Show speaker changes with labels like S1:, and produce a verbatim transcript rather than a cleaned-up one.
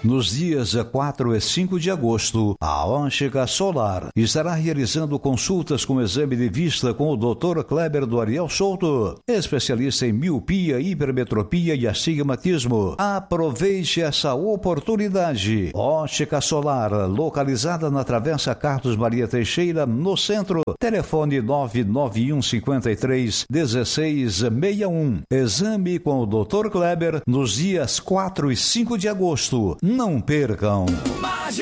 S1: Nos dias quatro e cinco de agosto, a Ótica Solar estará realizando consultas com exame de vista com o doutor Kleber do Ariel Souto, especialista em miopia, hipermetropia e astigmatismo. Aproveite essa oportunidade. Ótica Solar, localizada na Travessa Carlos Maria Teixeira, no centro. Telefone nove nove um cinco três um seis seis um. Exame com o doutor Kleber nos dias quatro e cinco de agosto. Não percam.